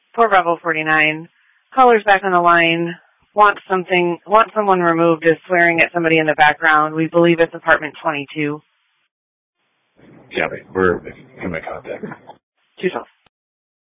for Bravo 49. Caller's back on the line. Want someone removed is swearing at somebody in the background. We believe it's apartment 22. Yeah, we're in my contact. 212.